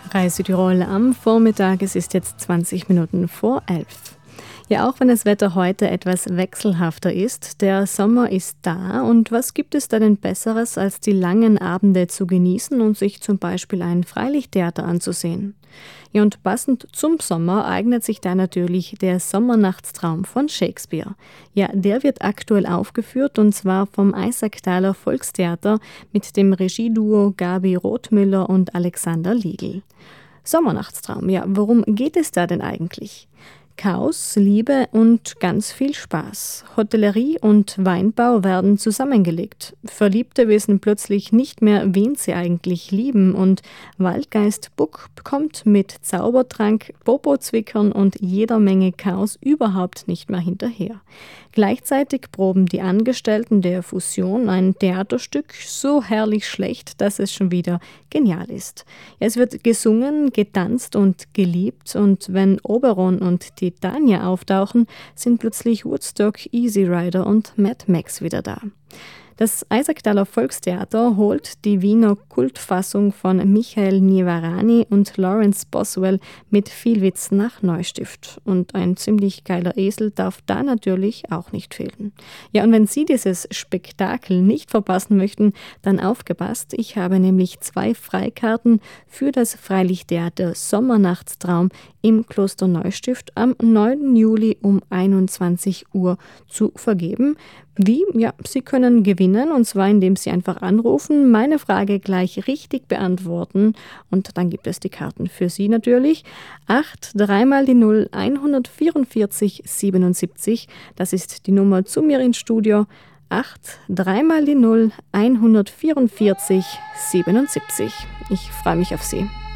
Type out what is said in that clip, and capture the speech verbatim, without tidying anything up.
Reise Tirol am Vormittag, es ist jetzt zwanzig Minuten vor elf. Ja, auch wenn das Wetter heute etwas wechselhafter ist, der Sommer ist da und was gibt es da denn Besseres, als die langen Abende zu genießen und sich zum Beispiel ein Freilichttheater anzusehen? Ja, und passend zum Sommer eignet sich da natürlich der Sommernachtstraum von Shakespeare. Ja, der wird aktuell aufgeführt und zwar vom Eisacktaler Volkstheater mit dem Regieduo Gabi Rothmüller und Alexander Liegl. Sommernachtstraum, ja, worum geht es da denn eigentlich? Chaos, Liebe und ganz viel Spaß. Hotellerie und Weinbau werden zusammengelegt. Verliebte wissen plötzlich nicht mehr, wen sie eigentlich lieben und Waldgeist Buck kommt mit Zaubertrank, Popozwickern und jeder Menge Chaos überhaupt nicht mehr hinterher. Gleichzeitig proben die Angestellten der Fusion ein Theaterstück so herrlich schlecht, dass es schon wieder genial ist. Es wird gesungen, getanzt und geliebt und wenn Oberon und Titania auftauchen, sind plötzlich Woodstock, Easy Rider und Mad Max wieder da. Das Eisacktaler Volkstheater holt die Wiener Kultfassung von Michael Nivarani und Lawrence Boswell mit viel Witz nach Neustift. Und ein ziemlich geiler Esel darf da natürlich auch nicht fehlen. Ja, und wenn Sie dieses Spektakel nicht verpassen möchten, dann aufgepasst. Ich habe nämlich zwei Freikarten für das Freilichttheater Sommernachtstraum im Kloster Neustift am neunten Juli um einundzwanzig Uhr zu vergeben. Wie? Ja, Sie können gewinnen und zwar indem Sie einfach anrufen, meine Frage gleich richtig beantworten und dann gibt es die Karten für Sie natürlich. acht, dreimal die null, hundertvierundvierzig, siebenundsiebzig, das ist die Nummer zu mir ins Studio. acht, dreimal die null, hundertvierundvierzig, siebenundsiebzig. Ich freue mich auf Sie.